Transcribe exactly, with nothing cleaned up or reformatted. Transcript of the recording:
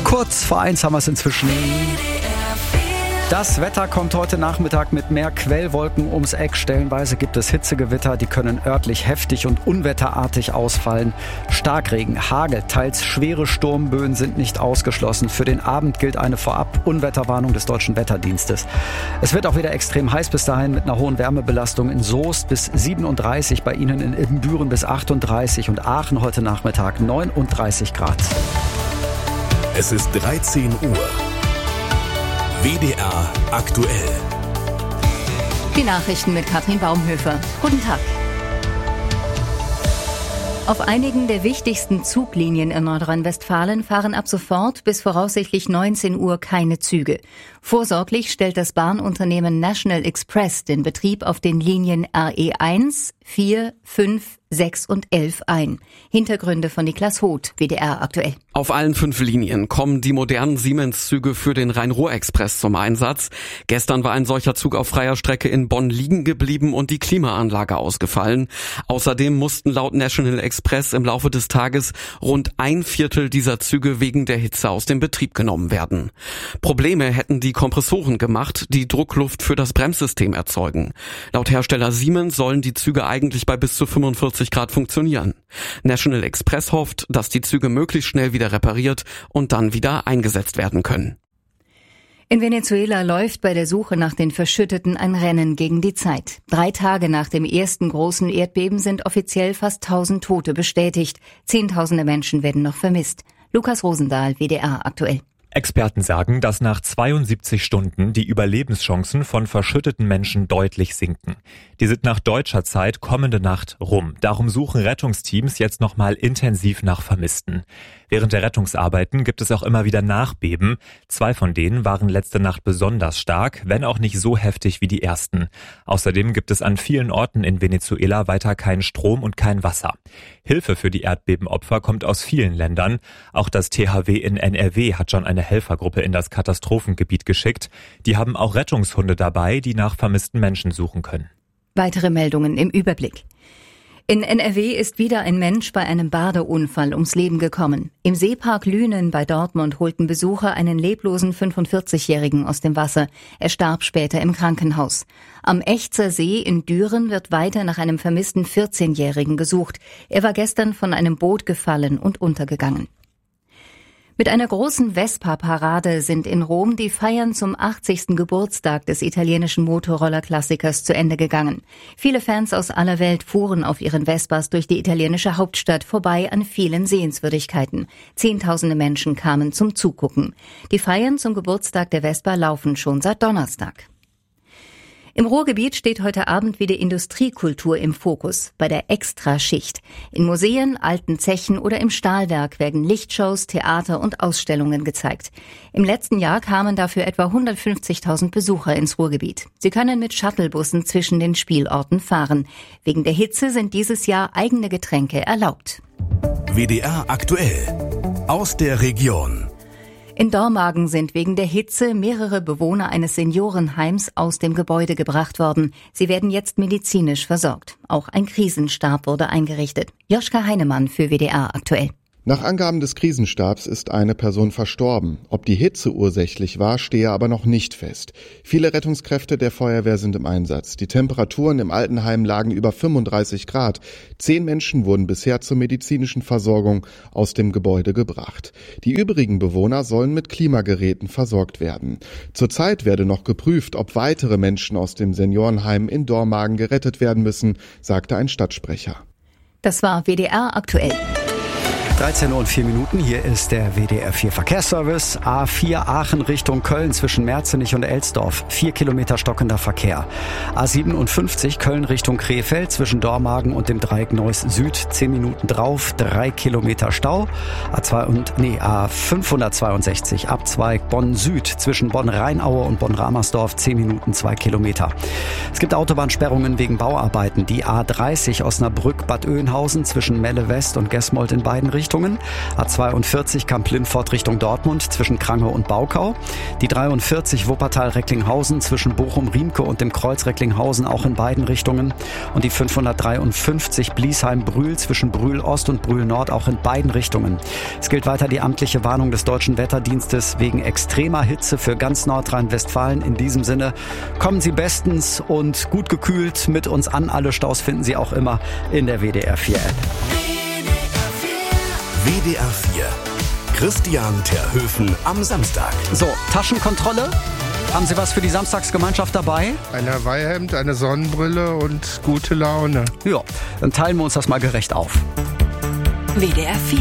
Kurz vor eins haben wir es inzwischen. Das Wetter kommt heute Nachmittag mit mehr Quellwolken ums Eck. Stellenweise gibt es Hitzegewitter, die können örtlich heftig und unwetterartig ausfallen. Starkregen, Hagel, teils schwere Sturmböen sind nicht ausgeschlossen. Für den Abend gilt eine Vorab-Unwetterwarnung des Deutschen Wetterdienstes. Es wird auch wieder extrem heiß bis dahin mit einer hohen Wärmebelastung in Soest bis siebenunddreißig, bei Ihnen in Ibbenbüren bis achtunddreißig und Aachen heute Nachmittag neununddreißig Grad. Es ist dreizehn Uhr. W D R aktuell. Die Nachrichten mit Katrin Baumhöfer. Guten Tag. Auf einigen der wichtigsten Zuglinien in Nordrhein-Westfalen fahren ab sofort bis voraussichtlich neunzehn Uhr keine Züge. Vorsorglich stellt das Bahnunternehmen National Express den Betrieb auf den Linien R E eins, vier, fünf, sechs und elf ein. Hintergründe von Niklas Hoth, W D R aktuell. Auf allen fünf Linien kommen die modernen Siemens-Züge für den Rhein-Ruhr-Express zum Einsatz. Gestern war ein solcher Zug auf freier Strecke in Bonn liegen geblieben und die Klimaanlage ausgefallen. Außerdem mussten laut National Express im Laufe des Tages rund ein Viertel dieser Züge wegen der Hitze aus dem Betrieb genommen werden. Probleme hätten die Kompressoren gemacht, die Druckluft für das Bremssystem erzeugen. Laut Hersteller Siemens sollen die Züge eigentlich bei bis zu fünfundvierzig Grad funktionieren. National Express hofft, dass die Züge möglichst schnell wieder repariert und dann wieder eingesetzt werden können. In Venezuela läuft bei der Suche nach den Verschütteten ein Rennen gegen die Zeit. Drei Tage nach dem ersten großen Erdbeben sind offiziell fast tausend Tote bestätigt. Zehntausende Menschen werden noch vermisst. Lukas Rosendahl, W D R aktuell. Experten sagen, dass nach zweiundsiebzig Stunden die Überlebenschancen von verschütteten Menschen deutlich sinken. Die sind nach deutscher Zeit kommende Nacht rum. Darum suchen Rettungsteams jetzt nochmal intensiv nach Vermissten. Während der Rettungsarbeiten gibt es auch immer wieder Nachbeben. Zwei von denen waren letzte Nacht besonders stark, wenn auch nicht so heftig wie die ersten. Außerdem gibt es an vielen Orten in Venezuela weiter keinen Strom und kein Wasser. Hilfe für die Erdbebenopfer kommt aus vielen Ländern. Auch das T H W in N R W hat schon eine Helfergruppe in das Katastrophengebiet geschickt. Die haben auch Rettungshunde dabei, die nach vermissten Menschen suchen können. Weitere Meldungen im Überblick. In N R W ist wieder ein Mensch bei einem Badeunfall ums Leben gekommen. Im Seepark Lünen bei Dortmund holten Besucher einen leblosen fünfundvierzigjährigen aus dem Wasser. Er starb später im Krankenhaus. Am Echzer See in Düren wird weiter nach einem vermissten vierzehnjährigen gesucht. Er war gestern von einem Boot gefallen und untergegangen. Mit einer großen Vespa-Parade sind in Rom die Feiern zum achtzigsten Geburtstag des italienischen Motorroller-Klassikers zu Ende gegangen. Viele Fans aus aller Welt fuhren auf ihren Vespas durch die italienische Hauptstadt vorbei an vielen Sehenswürdigkeiten. Zehntausende Menschen kamen zum Zugucken. Die Feiern zum Geburtstag der Vespa laufen schon seit Donnerstag. Im Ruhrgebiet steht heute Abend wieder Industriekultur im Fokus, bei der Extraschicht. In Museen, alten Zechen oder im Stahlwerk werden Lichtshows, Theater und Ausstellungen gezeigt. Im letzten Jahr kamen dafür etwa hundertfünfzigtausend Besucher ins Ruhrgebiet. Sie können mit Shuttlebussen zwischen den Spielorten fahren. Wegen der Hitze sind dieses Jahr eigene Getränke erlaubt. W D R aktuell aus der Region. In Dormagen sind wegen der Hitze mehrere Bewohner eines Seniorenheims aus dem Gebäude gebracht worden. Sie werden jetzt medizinisch versorgt. Auch ein Krisenstab wurde eingerichtet. Joschka Heinemann für W D R aktuell. Nach Angaben des Krisenstabs ist eine Person verstorben. Ob die Hitze ursächlich war, stehe aber noch nicht fest. Viele Rettungskräfte der Feuerwehr sind im Einsatz. Die Temperaturen im Altenheim lagen über fünfunddreißig Grad. Zehn Menschen wurden bisher zur medizinischen Versorgung aus dem Gebäude gebracht. Die übrigen Bewohner sollen mit Klimageräten versorgt werden. Zurzeit werde noch geprüft, ob weitere Menschen aus dem Seniorenheim in Dormagen gerettet werden müssen, sagte ein Stadtsprecher. Das war W D R aktuell. dreizehn Uhr und vier Minuten, hier ist der W D R vier Verkehrsservice. A vier Aachen Richtung Köln zwischen Merzenich und Elsdorf. Vier Kilometer stockender Verkehr. A siebenundfünfzig Köln Richtung Krefeld zwischen Dormagen und dem Dreieck Neuss Süd. Zehn Minuten drauf, drei Kilometer Stau. A zwei und, nee, A fünfhundertzweiundsechzig Abzweig Bonn Süd zwischen Bonn-Rheinaue und Bonn-Ramersdorf. Zehn Minuten, zwei Kilometer. Es gibt Autobahnsperrungen wegen Bauarbeiten. Die A dreißig Osnabrück-Bad Oeynhausen zwischen Melle West und Gesmold in beiden Richtungen. Richtungen. A zweiundvierzig Kamp-Lintfort Richtung Dortmund zwischen Krange und Baukau. Die dreiundvierzig Wuppertal-Recklinghausen zwischen Bochum-Riemke und dem Kreuz Recklinghausen auch in beiden Richtungen. Und die fünfhundertdreiundfünfzig Bliesheim-Brühl zwischen Brühl-Ost und Brühl-Nord auch in beiden Richtungen. Es gilt weiter die amtliche Warnung des Deutschen Wetterdienstes wegen extremer Hitze für ganz Nordrhein-Westfalen. In diesem Sinne kommen Sie bestens und gut gekühlt mit uns an. Alle Staus finden Sie auch immer in der W D R vier App. W D R vier. Christian Terhöfen am Samstag. So, Taschenkontrolle. Haben Sie was für die Samstagsgemeinschaft dabei? Ein Hawaii-Hemd, eine Sonnenbrille und gute Laune. Ja, dann teilen wir uns das mal gerecht auf. W D R vier